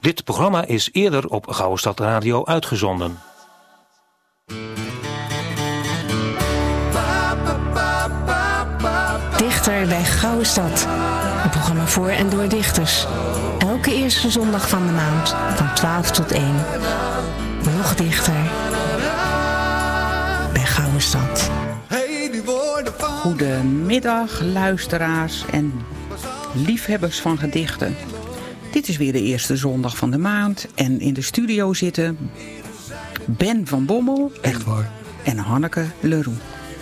Dit programma is eerder op Gouwestad Radio uitgezonden. Dichter bij Gouwestad. Een programma voor en door dichters. Elke eerste zondag van de maand van 12 tot 1. Nog dichter bij Gouwestad. Goedemiddag luisteraars en liefhebbers van gedichten. Dit is weer de eerste zondag van de maand en in de studio zitten Ben van Bommel en Hanneke Leroux.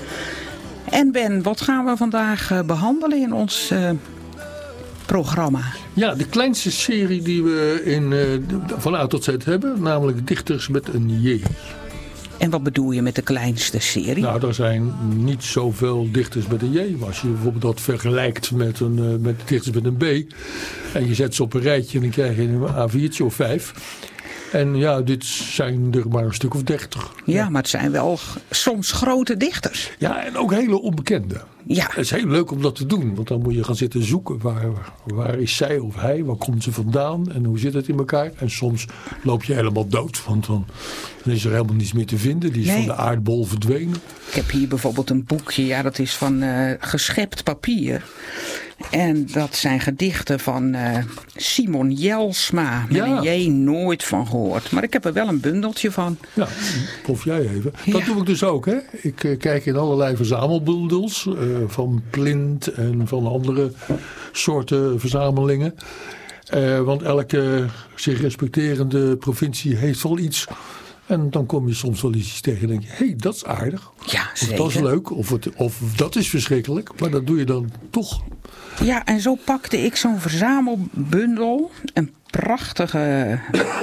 En Ben, wat gaan we vandaag behandelen in ons programma? Ja, de kleinste serie die we van A tot Z hebben, namelijk Dichters met een J. En wat bedoel je met de kleinste serie? Nou, er zijn niet zoveel dichters met een J. Maar als je bijvoorbeeld dat vergelijkt met dichters met een B. En je zet ze op een rijtje en dan krijg je een A4'tje of 5. En ja, dit zijn er maar een stuk of 30. Ja, maar het zijn wel soms grote dichters. Ja, en ook hele onbekende. Ja. Het is heel leuk om dat te doen. Want dan moet je gaan zitten zoeken. Waar is zij of hij? Waar komt ze vandaan? En hoe zit het in elkaar? En soms loop je helemaal dood. Want dan is er helemaal niets meer te vinden. Die is van de aardbol verdwenen. Ik heb hier bijvoorbeeld een boekje. Ja, dat is van geschept papier. En dat zijn gedichten van Simon Jelsma. Met een J nooit van gehoord. Maar ik heb er wel een bundeltje van. Ja, proef jij even. Dat doe ik dus ook. Hè? Ik kijk in allerlei verzamelbundels. Van Plint en van andere soorten verzamelingen. Want elke zich respecterende provincie heeft wel iets. En dan kom je soms wel iets tegen en denk je, hé, dat is aardig. Ja, zeker. Of dat is leuk, of dat is verschrikkelijk. Maar dat doe je dan toch. Ja, en zo pakte ik zo'n verzamelbundel. Een prachtige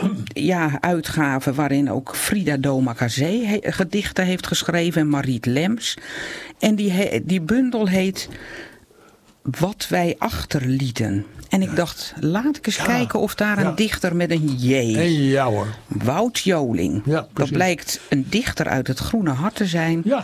uitgave waarin ook Frida Domacazé gedichten heeft geschreven. En Mariet Lems. En die bundel heet Wat wij achterlieten. En ik dacht, laat ik eens kijken of daar een dichter met een J. En ja hoor. Wout Joling. Ja, dat blijkt een dichter uit het Groene Hart te zijn. Ja.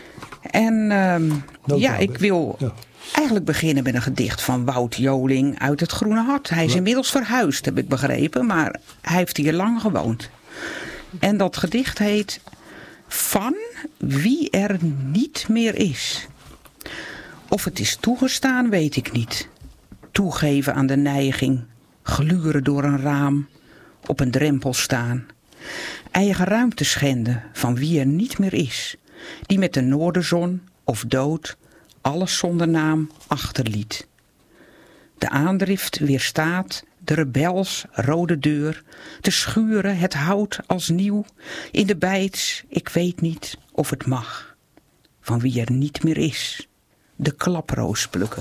En ik wil eigenlijk beginnen met een gedicht van Wout Joling uit het Groene Hart. Hij is inmiddels verhuisd, heb ik begrepen. Maar hij heeft hier lang gewoond. En dat gedicht heet Van wie er niet meer is. Of het is toegestaan, weet ik niet. Toegeven aan de neiging, gluren door een raam, op een drempel staan. Eigen ruimte schenden van wie er niet meer is. Die met de noorderzon of dood alles zonder naam achterliet. De aandrift weerstaat, de rebels rode deur, te schuren het hout als nieuw, in de bijts, ik weet niet of het mag. Van wie er niet meer is, de klaproos plukken.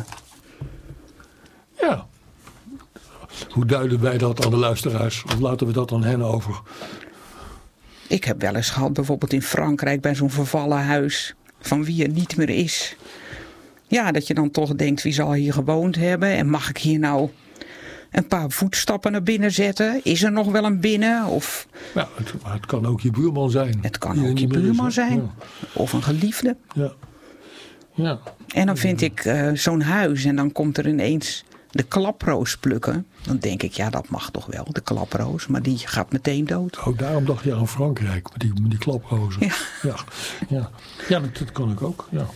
Ja. Hoe duiden wij dat aan de luisteraars? Of laten we dat aan hen over? Ik heb wel eens gehad, bijvoorbeeld in Frankrijk, bij zo'n vervallen huis, van wie er niet meer is. Ja, dat je dan toch denkt, wie zal hier gewoond hebben? En mag ik hier nou een paar voetstappen naar binnen zetten? Is er nog wel een binnen? Of... Ja, het kan ook je buurman zijn. Het kan ook je buurman zijn. Ja. Of een geliefde. Ja. Ja. En dan vind ik zo'n huis en dan komt er ineens de klaproos plukken. Dan denk ik, ja, dat mag toch wel, de klaproos. Maar die gaat meteen dood. Oh, daarom dacht je aan Frankrijk, met die klaprozen. Ja, dat kan ik ook. Ja.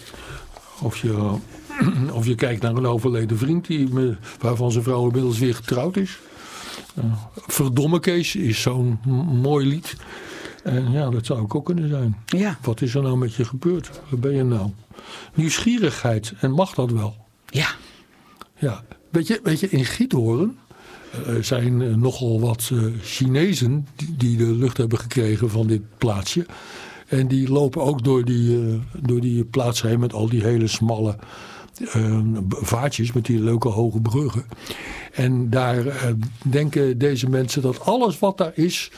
Of je kijkt naar een overleden vriend waarvan zijn vrouw inmiddels weer getrouwd is. Verdomme Kees is zo'n mooi lied. En ja, dat zou ik ook kunnen zijn. Ja. Wat is er nou met je gebeurd? Waar ben je nou? Nieuwsgierigheid. En mag dat wel? Ja. Ja. Weet je, in Giethoorn zijn nogal wat Chinezen die de lucht hebben gekregen van dit plaatsje. En die lopen ook door die plaats heen met al die hele smalle vaartjes met die leuke hoge bruggen. En daar denken deze mensen dat alles wat daar is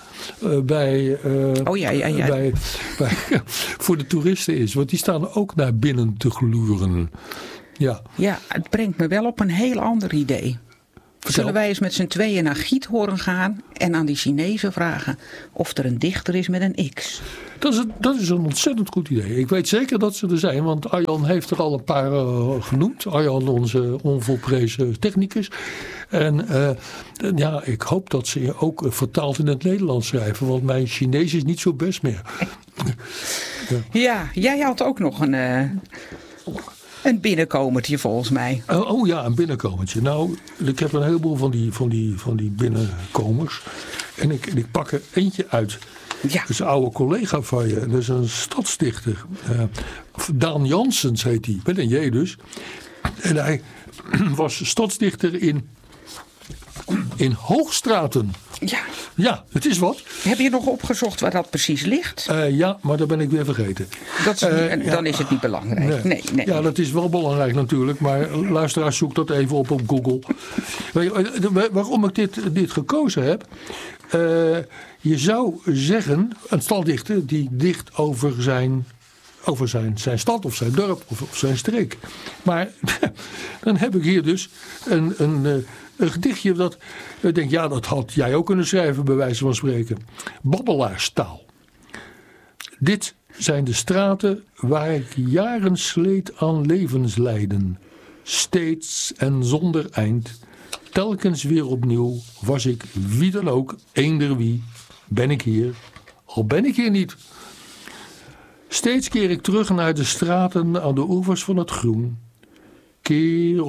voor de toeristen is. Want die staan ook naar binnen te gluren. Ja. Ja, het brengt me wel op een heel ander idee. Zullen wij eens met z'n tweeën naar Giethoorn gaan en aan die Chinezen vragen of er een dichter is met een X? Dat is een ontzettend goed idee. Ik weet zeker dat ze er zijn, want Arjan heeft er al een paar genoemd. Arjan, onze onvolprezen technicus. En ik hoop dat ze je ook vertaald in het Nederlands schrijven, want mijn Chinees is niet zo best meer. Ja, jij had ook nog een binnenkomertje volgens mij. Oh ja, een binnenkomertje. Nou, ik heb een heleboel van die binnenkomers. En ik pak er eentje uit. Ja. Dat is een oude collega van je. Dat is een stadsdichter. Daan Janssens heet hij. Met een J dus. En hij was stadsdichter in Hoogstraten. Ja. Ja, het is wat. Heb je nog opgezocht waar dat precies ligt? Ja, maar dat ben ik weer vergeten. Dan is het niet belangrijk. Nee. Ja, dat is wel belangrijk natuurlijk. Maar luisteraars, zoek dat even op Google. Waarom ik dit gekozen heb. Je zou zeggen, een staddichter die dicht over zijn stad of zijn dorp of zijn streek. Maar dan heb ik hier dus een gedichtje dat ik denk, ja, dat had jij ook kunnen schrijven bij wijze van spreken. Babbelaarstaal. Dit zijn de straten waar ik jaren sleet aan levenslijden. Steeds en zonder eind. Telkens weer opnieuw was ik wie dan ook, eender wie. Ben ik hier, al ben ik hier niet. Steeds keer ik terug naar de straten aan de oevers van het groen. Keer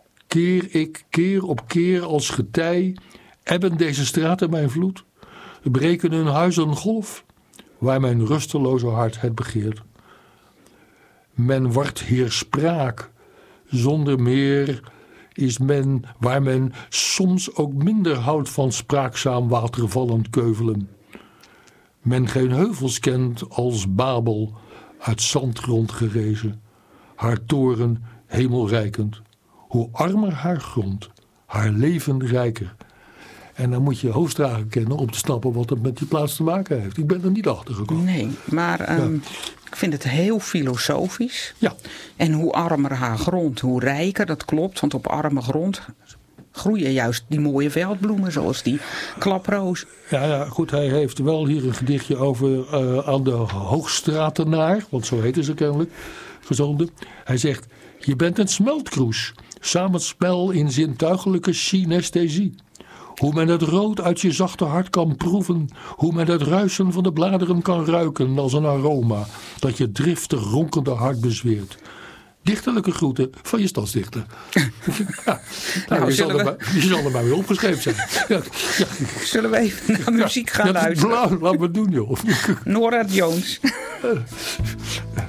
op keer als getij ebben deze straten mijn vloed. Breken hun huizen golf, waar mijn rusteloze hart het begeert. Men wordt hier spraak, zonder meer is men waar men soms ook minder houdt van spraakzaam watervallend keuvelen. Men geen heuvels kent als Babel, uit zandgrond gerezen, haar toren hemelrijkend. Hoe armer haar grond, haar leven rijker. En dan moet je Hoogstraten kennen om te snappen wat het met die plaats te maken heeft. Ik ben er niet achter gekomen. Nee, maar ik vind het heel filosofisch. Ja. En hoe armer haar grond, hoe rijker, dat klopt. Want op arme grond groeien juist die mooie veldbloemen zoals die klaproos. Ja, goed, hij heeft wel hier een gedichtje over aan de Hoogstratenaar, want zo heten ze kennelijk, gezonden. Hij zegt, je bent een smeltkroes, samenspel in zintuigelijke synesthesie. Hoe men het rood uit je zachte hart kan proeven, hoe men het ruisen van de bladeren kan ruiken als een aroma dat je driftig ronkende hart bezweert. Dichterlijke groeten van je stadsdichter. Je zal er maar weer opgeschreven zijn. Ja. Zullen we even naar muziek gaan luisteren? Laten we het doen, joh. Nora Jones.